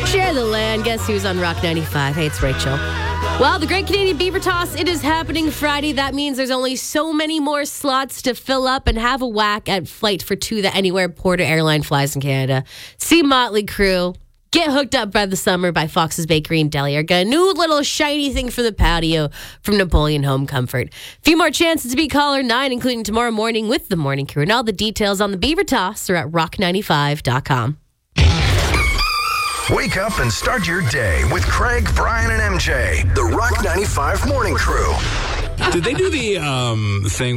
Share the land. Guess who's on Rock 95? Hey, it's Rachel. Well, the Great Canadian Beaver Toss, it is happening Friday. That means there's only so many more slots to fill up and have a whack at Flight for Two, the Anywhere Porter airline flies in Canada. See Motley Crue. Get hooked up by the summer by Fox's Bakery and Deli. Or get a new little shiny thing for the patio from Napoleon Home Comfort. A few more chances to be caller 9, including tomorrow morning with the Morning Crew. And all the details on the Beaver Toss are at rock95.com. Wake up and start your day with Craig, Brian, and MJ. The Rock 95 Morning Crew. Did they do the thing